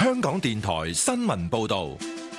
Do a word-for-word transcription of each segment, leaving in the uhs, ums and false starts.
香港電台新聞報道。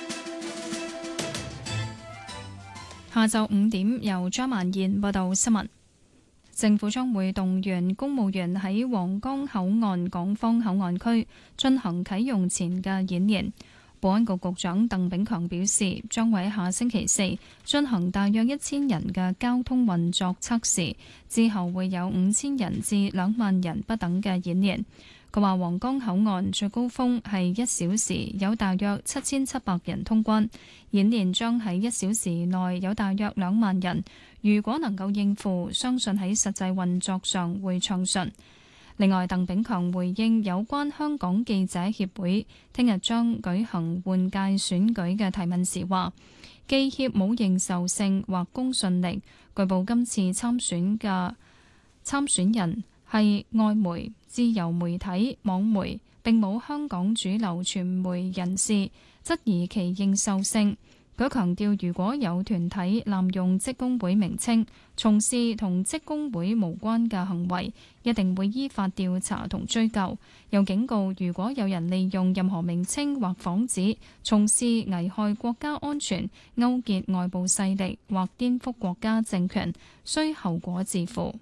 下晝五點，由張曼燕報道新聞。政府將會動員公務員喺皇崗口岸港方口岸區進行啟用前嘅演練。保安局局長鄧炳強表示，將會喺下星期四進行大約一千人嘅交通運作測試，之後會有五千人至兩萬人不等嘅演練。佢話皇崗口岸最高峰係一小時有大約七千七百人通關，演練將喺一小時內有大約兩萬人。如果能夠應付，相信喺實際運作上會暢順。另外，鄧炳強回應有關香港記者協會聽日將舉行換屆選舉嘅提問時話，記協冇認受性或公信力。據報今次參選嘅參選人係外媒、自由媒體、網媒，並冇香港主流傳媒人士，質疑其認受性。佢強調，如果有團體濫用職工會名稱，從事同職工會無關嘅行為，一定會依法調查同追究。又警告，如果有人利用任何名稱或幌子，從事危害國家安全、勾結外部勢力或顛覆國家政權，需後果自負。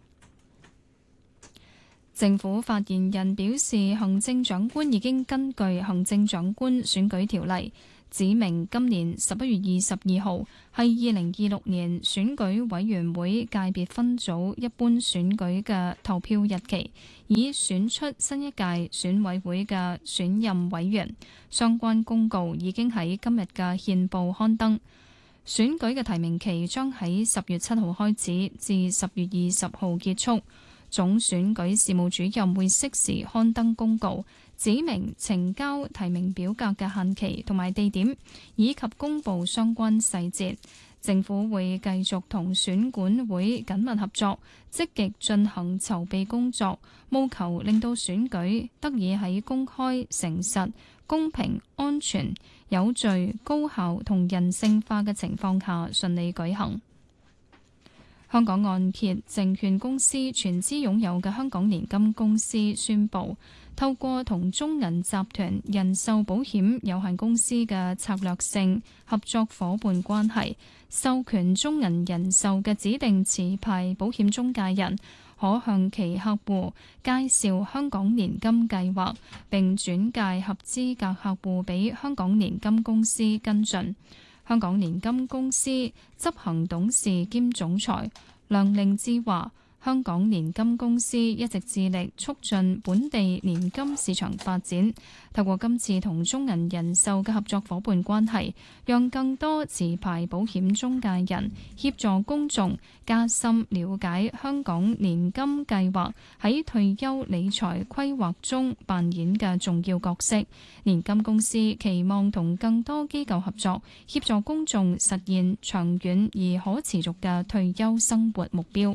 政府發言人表示，行政長官已經根據行政長官選舉條例，指明今年十一月二十二號係二零二六年選舉委員會界別分組一般選舉嘅投票日期，以選出新一屆選委會嘅選任委員。相關公告已經喺今日嘅憲報刊登。選舉嘅提名期將喺十月七號開始，至十月二十號結束。總選舉事務主任會適時刊登公告，指明呈交提名表格嘅限期同埋地點，以及公布相關細節。政府會繼續同選管會緊密合作，積極進行籌備工作，務求令到選舉得以喺公開、誠實、公平、安全、有序、高效同人性化嘅情況下順利舉行。香港按揭證券公司全資擁有嘅香港年金公司宣布，透過同中銀集團人壽保險有限公司嘅策略性合作夥伴關係，授權中銀人壽嘅指定持牌保險中介人，可向其客戶介紹香港年金計劃，並轉介合資格客戶俾香港年金公司跟進。香港年金公司執行董事兼總裁梁令志話，香港年金公司一直致力促進本地年金市場發展，透過今次同中銀人壽嘅合作夥伴關係，讓更多持牌保險中介人協助公眾加深了解香港年金計劃喺退休理財規劃中扮演嘅重要角色。年金公司期望同更多機構合作，協助公眾實現長遠而可持續嘅退休生活目標。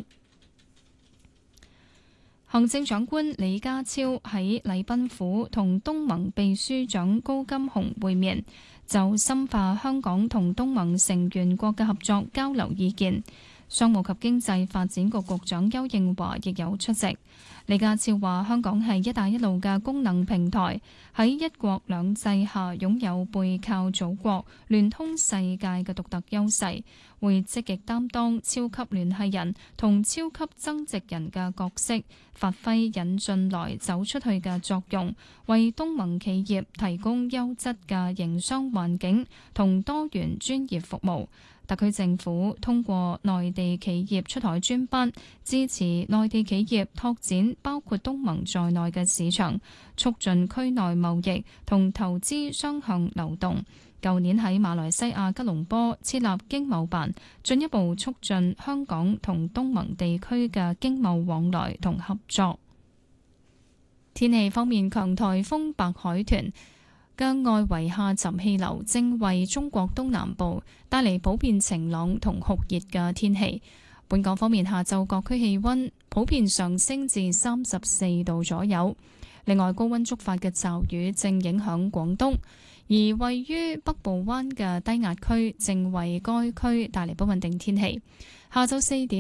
行政長官李家超喺禮賓府同東盟秘書長高金洪會面，就深化香港同東盟成員國嘅合作交流意見。商務及經濟發展局局長邱應華亦有出席。李家超話：香港係一帶一路嘅功能平台，喺一國兩制下擁有背靠祖國、聯通世界嘅獨特優勢，會積極擔當超級聯繫人同超級增值人嘅角色，發揮引進來走出去嘅作用，為東盟企業提供優質嘅營商環境同多元專業服務。特區政府通過內地企業出台專班，支持內地企業拓展包括東盟在內嘅市場，促進區內貿易同投資雙向流動。舊年喺馬來西亞吉隆坡設立經貿辦，進一步促進香港同東盟地區嘅經貿往來同合作。天氣方面，強颱風白海豚嘅外圍下沉氣流正為中國東南部帶嚟普遍晴朗同酷熱嘅天氣。本港方面，下晝各區氣溫普遍上升至三十四度左右。另外，高溫觸發嘅驟雨正影響廣東，而位於北部灣嘅低壓區正為該區帶嚟不穩定天氣。下晝四點，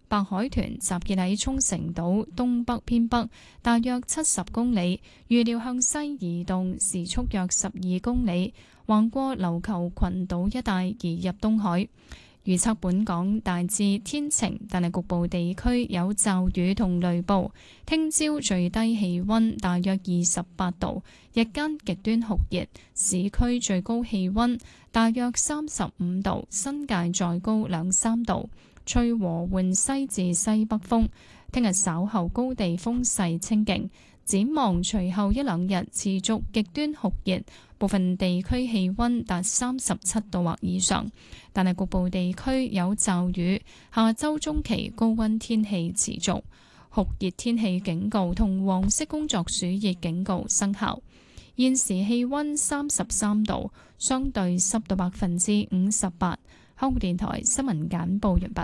白海豚集結喺沖繩島東北偏北，大約七十公里，預料向西移動，時速約十二公里，橫過琉球群島一帶移入東海。預測本港大致天晴，但係局部地區有驟雨同雷暴。聽朝最低氣溫大約二十八度，日間極端酷熱，市區最高氣溫大約三十五度，新界再高兩三度。吹和緩西至西北風。聽日稍後高地風勢清勁。展望隨後一兩日持續極端酷熱，部分地區氣溫達三十七度或以上，但係局部地區有驟雨。下周中期高溫天氣持續，酷熱天氣警告同黃色工作暑熱警告生效。現時氣溫三十三度，相對濕度百分之五十八。香港電台新聞簡報完畢。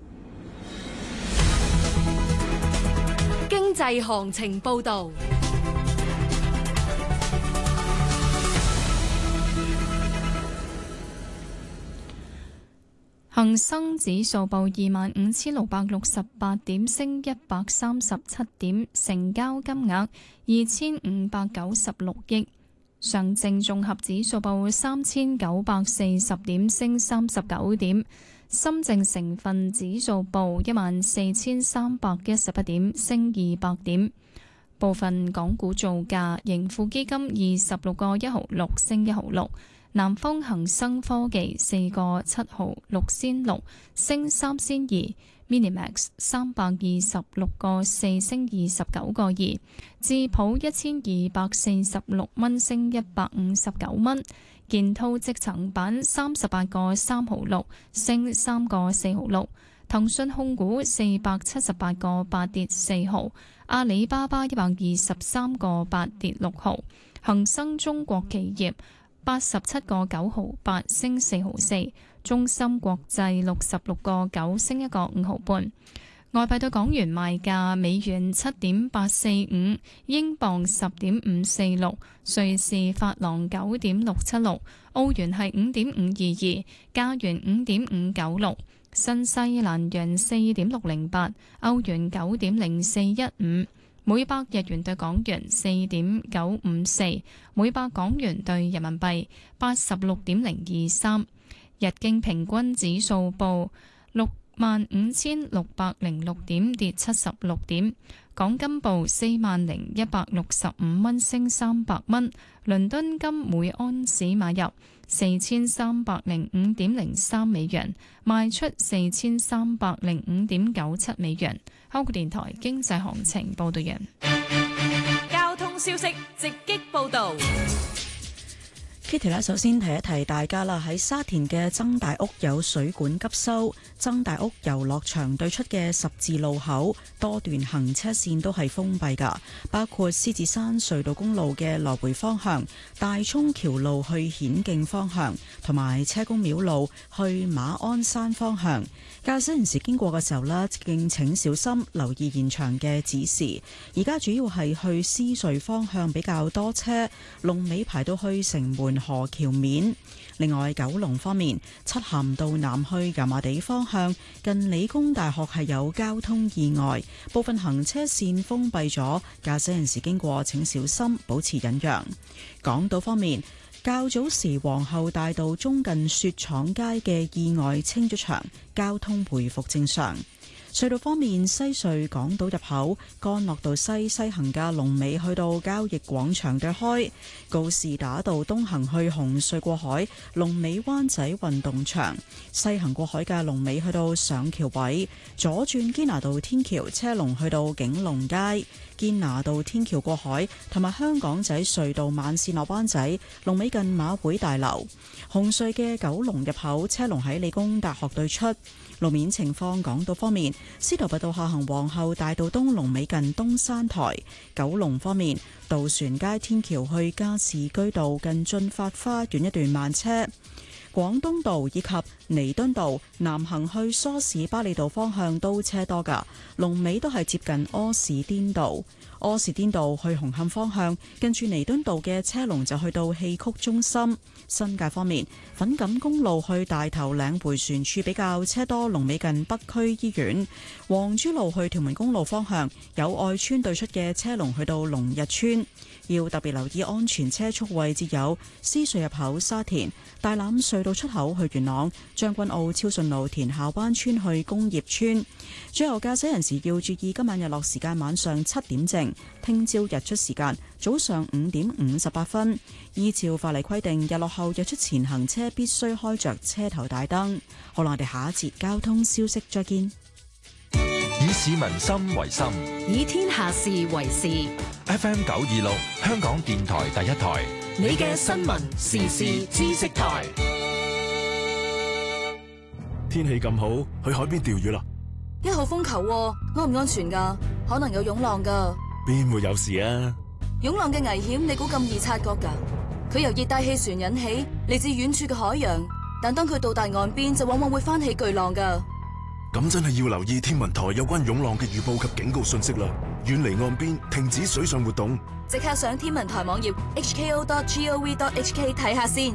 經濟行情報道。 恒生指數報二萬五千六百六十八點，升一百三十七點，成交金額二千五百九十六億。上證綜合指數報三千九百四十點，升三十九點。深證成分指數報一萬四千三百一十一點，升二百點。部分港股造價，盈富基金二十六個一毫六，升一毫六。南方恒生科技四個七毫六仙六，升三仙二。Minimax 三百二十六個四，升二十九個二。智普一千二百四十六蚊，升一百五十九蚊。建滔積層板三十八個三毫六，升三個四毫六。騰訊控股四百七十八個八，跌四毫。阿里巴巴一百二十三個八，跌六毫。恒生中國企業八十七個九毫八，升四毫四。中芯國際六十六個九，升一個五毫半。外幣對港元賣價：美元七點八四五，英鎊十點五四六，瑞士法郎九點六七六，澳元係五點五二二，加元五點五九六，新西蘭元四點六零八，歐元九點零四一五，每百日元對港元四點九五四，每百港元對人民幣八十六點零二三。日經平均指數報六萬五千六百零六點，跌七十六點。港金報四萬零一百六十五蚊，升三百蚊。倫敦金每安士買入四千三百零五點零三美元，賣出四千三百零五點九七美元。香港電台經濟行情報道完。 交通消息直擊報道。 Kitty 啦，首先提一提大家啦，喺沙田嘅曾大屋有水管急修，曾大屋遊樂場對出嘅十字路口多段行車線都係封閉噶，包括獅子山隧道公路嘅來回方向、大涌橋路去顯徑方向，同埋車公廟路去馬鞍山方向。駕駛人士經過嘅時候呢，敬請小心留意現場嘅指示。而家主要係去獅隧方向比較多車，龍尾排到去城門河橋面。另外，九龍方面，漆咸道南去油麻地方向近理工大學係有交通意外，部分行車線封閉咗，駕駛人士經過請小心保持忍讓。港島方面，較早時皇后大道中近雪廠街嘅意外清咗場，交通回復正常。隧道方面，西隧港島入口干諾道西西行嘅龍尾去到交易廣場對開，告士打道東行去紅隧過海，龍尾灣仔運動場；西行過海嘅龍尾去到上橋位，左轉堅拿道天橋車龍去到景隆街，堅拿道天橋過海同埋香港仔隧道慢線落灣仔龍尾近馬會大樓。紅隧嘅九龍入口車龍喺理工大學對出。路面情況，港島方面，司徒拔道下行皇后大道東龍尾近東山台；九龍方面，渡船街天橋去加士居道近駿發花園一段慢車；廣東道以及彌敦道南行去梳士巴利道方向都車多㗎，龍尾都係接近柯士甸道。 柯士甸道去紅磡方向，近住彌敦道嘅車龍就去到戲曲中心。新界方面，粉錦公路去大頭嶺迴旋處比較車多，龍尾近北區醫院。黃珠路去屯門公路方向，有愛村對出嘅車龍去到龍日村。要特別留意安全車速位置有獅隧入口沙田、大欖隧道出口去元朗、將軍澳超順路田下灣村去工業村。最後駕駛人士要注意今晚日落時間晚上七點正，聽朝日出時間早上五點五十八分。依照法例規定，日落後日出前行車必須開着車頭大燈。好啦，我哋下一節交通消息再見。 以市民心為心， 以天下事為事。 F M 九二六，香港電台第一台， 你嘅新聞時事知識台。 天氣咁好，去海邊釣魚啦！ 一號風球喎，安唔安全㗎？可能有湧浪㗎。 邊會有事啊？ 湧浪嘅危險，你估咁易察覺㗎？佢由熱帶氣旋引起，嚟自遠處嘅海洋，但當佢到達岸邊，就往往會翻起巨浪㗎。 咁真係要留意天文台有關湧浪嘅預報及警告信息啦，遠離岸邊，停止水上活動。 即刻上天文台網頁 h k o dot gov dot h k 睇下先。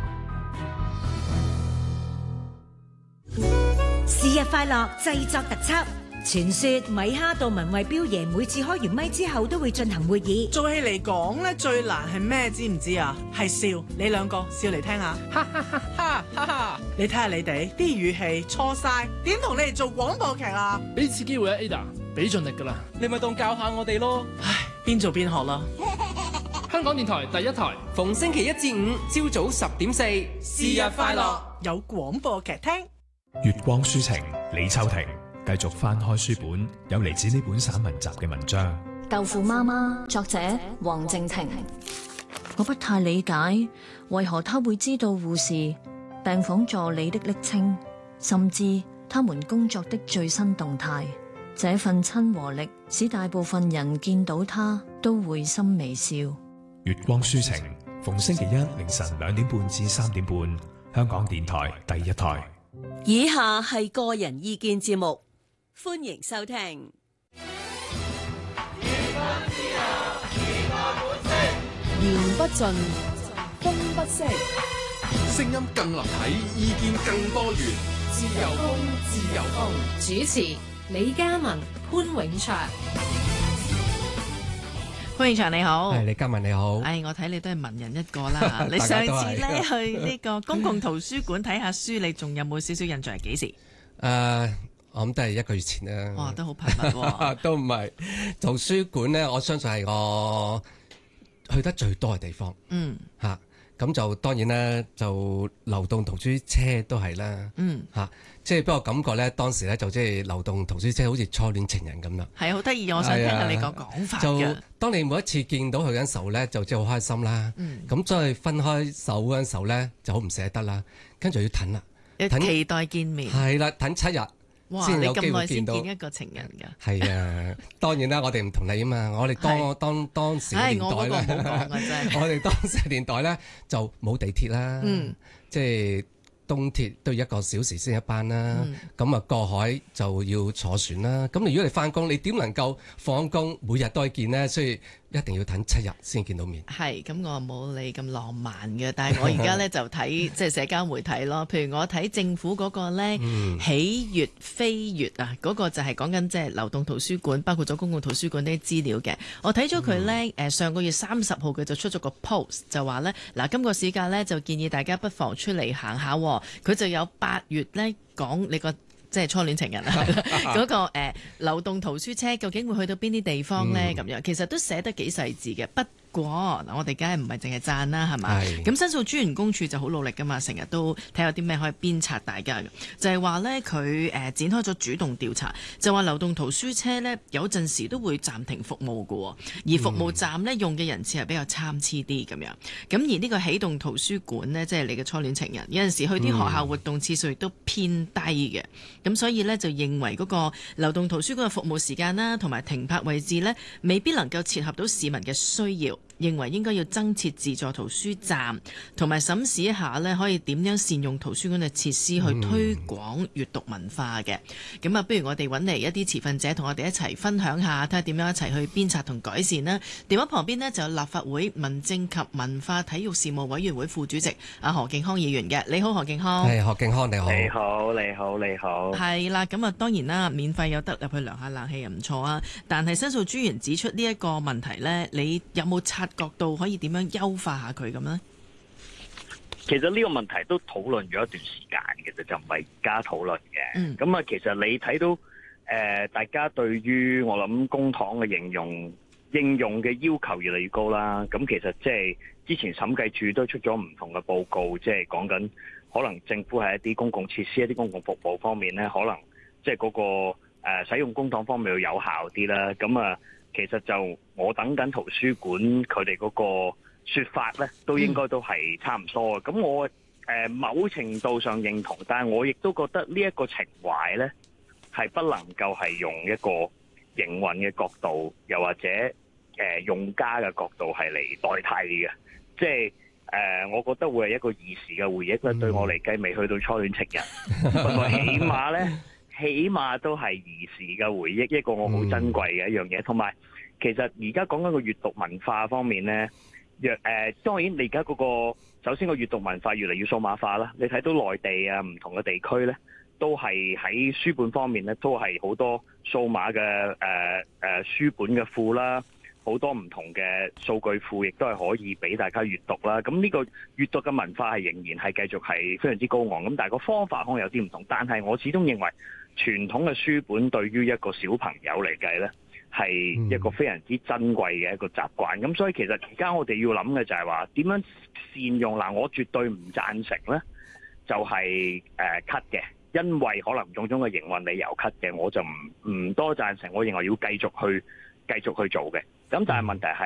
是日快樂製作特輯。傳說米哈到文慧標爺每次開完咪之後都會進行會議。 做戲嚟講咧，最難係咩？知唔知啊？係笑。你兩個笑嚟聽下，哈哈哈哈哈哈！你睇下你哋啲語氣錯晒，點同你哋做廣播劇啊？ 俾次機會啊 Ada， 俾盡力噶啦，你咪當教下我哋咯。 唉，邊做邊學啦。 香港電台第一台， 逢星期一至五朝早十點四，是日快樂， 有廣播劇聽。 月光書情，李秋婷繼續翻開書本，有嚟自呢本散文集嘅文章。 豆腐媽媽，作者黃靜婷。我不太理解為何他會知道護士、病房助理的昵稱，甚至他們工作的最新動態。這份親和力使大部分人見到他都會心微笑。 月光書情，逢星期一凌晨兩點半至三點半，香港電台第一台。 以下係個人意見節目，歡迎收聽。 言不盡，風不息， 聲音更立體，意見更多元。 自由風，自由風。 主持李嘉文、潘永祥。 潘永祥你好， 係李嘉文你好。 唉、哎，我睇你都係文人一個啦。你上次咧去呢個公共圖書館睇下書，你仲有冇少少印象係幾時？誒、 呃，我諗都係一個月前啦。 哇，都好頻密喎。 都唔係圖書館咧，我相信係我去得最多嘅地方。嗯，嚇、啊，咁就當然咧，就流動圖書車都係啦。嗯，嚇、啊。即係俾我感覺咧，當時咧就即係流動圖書車好似初戀情人咁啦。 係好得意，我想聽下你個講法嘅。 就當你每一次見到佢嗰陣時候咧，就即係好開心啦。咁再分開手嗰陣時候咧，就好唔捨得啦。跟住要等啦， 要期待見面。 係啦，等七日先有機會見到。 你咁耐先見一個情人㗎？ 係啊，當然啦，我哋唔同你啊嘛。我哋當當當時嘅年代咧，我哋當時嘅年代咧就冇地鐵啦。嗯，即係。東鐵都要一個小時先一班啦，咁啊、嗯、過海就要坐船啦。咁如果你翻工，你點能夠放工每日都去見呢？所以一定要等七日先見到面。 係，咁我冇你咁浪漫嘅，但係我而家咧就睇即係社交媒體咯。譬如我睇政府嗰個咧、嗯、喜悅飛躍啊，嗰、嗰個就係講緊即係流動圖書館，包括咗公共圖書館啲資料嘅。我睇咗佢咧，誒上個月三十號佢就出咗個 post，就話咧嗱，今個暑假咧就建議大家不妨出嚟行下。佢就有八月咧講你個即係初戀情人啊，嗰、那個誒、呃、流動圖書車究竟會去到邊啲地方咧？咁、嗯、樣其實都寫得幾細緻嘅。不過嗱，我哋梗係唔係淨係讚啦，係嘛？咁申訴專員公署就好努力噶嘛，成日都睇有啲咩可以鞭策大家嘅。就係話咧，佢誒展開咗主動調查，就話流動圖書車咧有陣時都會暫停服務嘅，而服務站咧用嘅人次係比較參差啲咁樣。咁而呢個起動圖書館咧，即係你嘅初戀情人，有陣時去啲學校活動次數亦都偏低嘅。咁所以咧就認為嗰個流動圖書館嘅服務時間啦，同埋停泊位置咧，未必能夠切合到市民嘅需要。 認為應該要增設自助圖書站，同埋審視一下呢可以點樣善用圖書館嘅設施去推廣閱讀文化嘅。咁啊，不如我哋揾嚟一啲持份者同我哋一齊分享下，睇下點樣一齊去鞭策同改善啦。電話旁邊呢，就有立法會民政及文化體育事務委員會副主席阿何敬康議員嘅。你好，何敬康。 係何敬康，你好。 你好，你好，你好。 係啦，咁啊，當然啦，免費有得入去涼下冷氣又唔錯啊。但係申訴專員指出呢一個問題呢，你有冇察覺到可以點樣優化下佢咁呢？ 其實呢個問題都討論咗一段時間，其實就唔係而家討論嘅。咁啊、嗯，其實你睇到誒、呃，大家對於我諗公帑嘅應用應用嘅要求越嚟越高啦。咁其實即係之前審計署都出咗唔同嘅報告，即係講緊可能政府喺一啲公共設施、一啲公共服務方面咧，可能即係嗰個誒、呃、使用公帑方面要有效啲啦。咁啊，其實就我等緊圖書館佢哋嗰個說法咧，都應該都係差唔多嘅。咁、嗯、我誒、呃、某程度上認同，但係我亦都覺得呢一個情懷咧，係不能夠係用一個營運嘅角度，又或者誒、呃、用家嘅角度係嚟代替嘅。即係誒、呃，我覺得會係一個兒時嘅回憶咧。嗯、對我嚟計，未去到初戀情人，不過起碼咧，起碼都係兒時嘅回憶，一個我好珍貴嘅一樣嘢。同埋、嗯，其實而家講緊個閱讀文化方面咧。若誒、呃，當然你而家嗰個首先個閱讀文化越嚟越數碼化啦。你睇到內地啊，唔同嘅地區咧，都係喺書本方面咧，都係好多數碼嘅誒誒書本嘅庫啦，好多唔同嘅數據庫，亦都係可以俾大家閱讀啦。咁呢個閱讀嘅文化係仍然係繼續係非常之高昂。咁但係個方法可能有啲唔同，但係我始終認為傳統嘅書本對於一個小朋友嚟計咧，係一個非常之珍貴嘅一個習慣，咁所以其實而家我哋要諗嘅就係話點樣善用嗱，我絕對唔贊成咧，就係誒 cut 嘅，因為可能種種嘅營運理由 cut 嘅，我就唔唔多贊成，我認為要繼續去繼續去做嘅，咁但係問題係。